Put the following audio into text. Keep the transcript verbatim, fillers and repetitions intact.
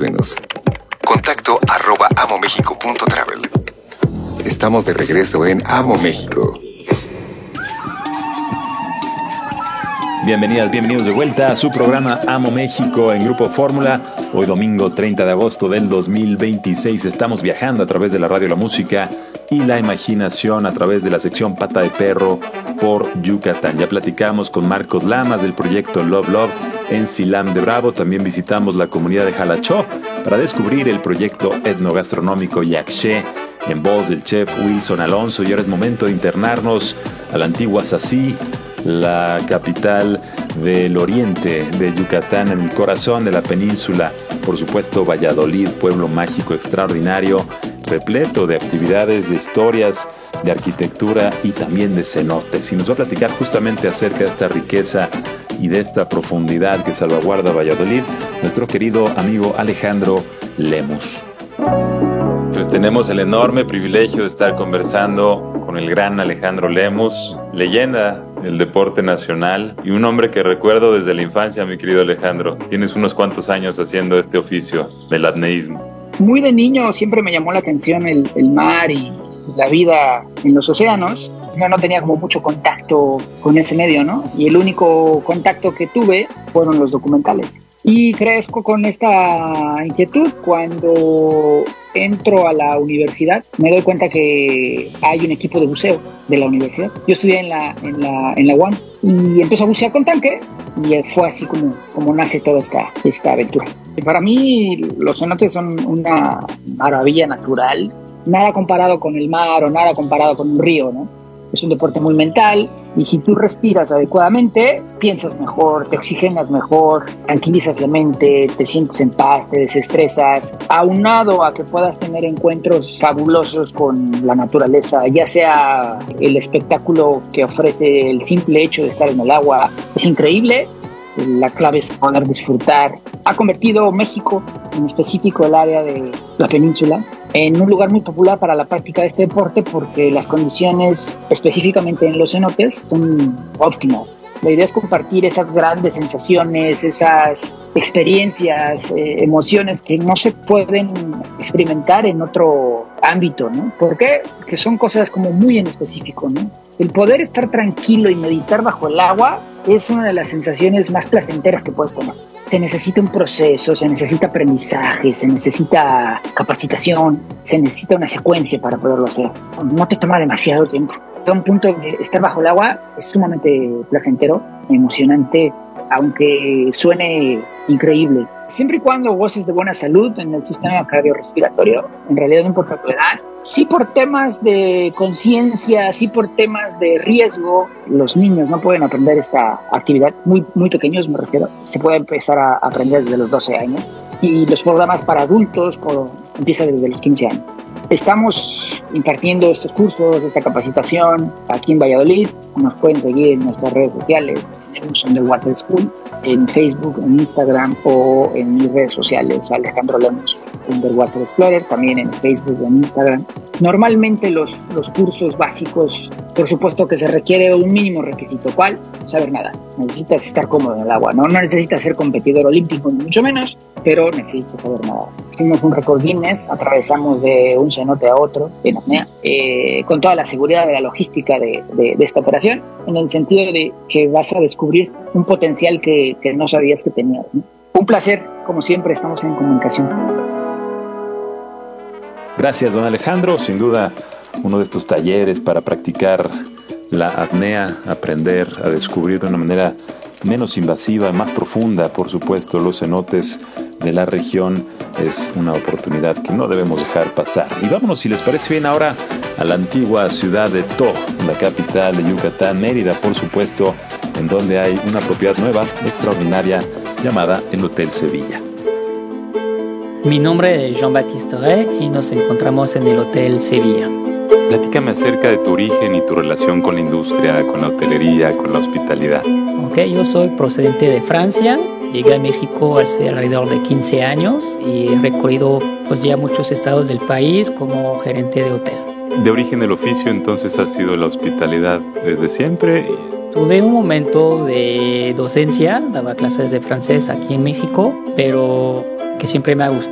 escríbenos. Contacto arroba amomexico.travel. Estamos de regreso en Amo México. Bienvenidas, bienvenidos de vuelta a su programa Amo México en Grupo Fórmula. Hoy domingo treinta de agosto del dos mil veintiséis estamos viajando a través de la radio, la música y la imaginación a través de la sección Pata de Perro por Yucatán. Ya platicamos con Marcos Lamas del proyecto Love Love en Silam de Bravo. También visitamos la comunidad de Jalachó para descubrir el proyecto etnogastronómico Yaxché en voz del chef Wilson Alonso. Y ahora es momento de internarnos a la antigua Sací, la capital del oriente de Yucatán, en el corazón de la península. Por supuesto, Valladolid, pueblo mágico extraordinario, repleto de actividades, de historias, de arquitectura y también de cenotes. Y nos va a platicar justamente acerca de esta riqueza y de esta profundidad que salvaguarda Valladolid nuestro querido amigo Alejandro Lemus. Pues tenemos el enorme privilegio de estar conversando con el gran Alejandro Lemus, leyenda del deporte nacional y un hombre que recuerdo desde la infancia, mi querido Alejandro. Tienes unos cuantos años haciendo este oficio del apneísmo. Muy de niño siempre me llamó la atención el, el mar y la vida en los océanos. Yo no tenía como mucho contacto con ese medio, ¿no? Y el único contacto que tuve fueron los documentales. Y crezco con esta inquietud. Cuando entro a la universidad me doy cuenta que hay un equipo de buceo de la universidad. Yo estudié en la, en la, en la U A M y empiezo a bucear con tanque y fue así como, como nace toda esta, esta aventura. Y para mí los cenotes son una maravilla natural, nada comparado con el mar o nada comparado con un río, ¿no? Es un deporte muy mental y si tú respiras adecuadamente, piensas mejor, te oxigenas mejor, tranquilizas la mente, te sientes en paz, te desestresas, aunado a que puedas tener encuentros fabulosos con la naturaleza, ya sea el espectáculo que ofrece el simple hecho de estar en el agua, es increíble. La clave es poder disfrutar. Ha convertido México, en específico el área de la península, en un lugar muy popular para la práctica de este deporte porque las condiciones, específicamente en los cenotes, son óptimas. La idea es compartir esas grandes sensaciones, esas experiencias, eh, emociones que no se pueden experimentar en otro ámbito, ¿no? ¿Por qué? Porque son cosas como muy en específico, ¿no? El poder estar tranquilo y meditar bajo el agua es una de las sensaciones más placenteras que puedes tener. Se necesita un proceso, se necesita aprendizaje, se necesita capacitación, se necesita una secuencia para poderlo hacer. No te toma demasiado tiempo. A un punto de estar bajo el agua es sumamente placentero, emocionante, aunque suene increíble. Siempre y cuando goces de buena salud en el sistema cardiorrespiratorio, en realidad no importa tu edad. Sí, por temas de conciencia, sí por temas de riesgo, los niños no pueden aprender esta actividad, muy, muy pequeños me refiero. Se puede empezar a aprender desde los doce años y los programas para adultos por, empiezan desde los quince años. Estamos impartiendo estos cursos, esta capacitación aquí en Valladolid. Nos pueden seguir en nuestras redes sociales, en Underwater School, en Facebook, en Instagram o en mis redes sociales, Alejandro Lemus, Underwater Explorer, también en Facebook o en Instagram. Normalmente los, los cursos básicos, por supuesto que se requiere un mínimo requisito. ¿Cuál? Saber nadar. Necesitas estar cómodo en el agua, ¿no? No necesitas ser competidor olímpico, ni mucho menos, pero necesitas saber nadar. Hicimos un récord Guinness, atravesamos de un cenote a otro en apnea, eh, con toda la seguridad de la logística de, de, de esta operación, en el sentido de que vas a descubrir un potencial que, que no sabías que tenías, ¿no? Un placer, como siempre, estamos en comunicación. Gracias, don Alejandro. Sin duda, uno de estos talleres para practicar la apnea, aprender a descubrir de una manera menos invasiva, más profunda, por supuesto, los cenotes de la región, es una oportunidad que no debemos dejar pasar. Y vámonos, si les parece bien, ahora a la antigua ciudad de To, la capital de Yucatán, Mérida, por supuesto, en donde hay una propiedad nueva, extraordinaria, llamada el Hotel Sevilla. Mi nombre es Jean-Baptiste Rey y nos encontramos en el Hotel Sevilla. Platícame acerca de tu origen y tu relación con la industria, con la hotelería, con la hospitalidad. Ok, yo soy procedente de Francia. Llegué a México hace alrededor de quince años y he recorrido pues, ya muchos estados del país como gerente de hotel. De origen del oficio, entonces, ha sido la hospitalidad desde siempre. Tuve un momento de docencia, daba clases de francés aquí en México, pero que siempre me ha gustado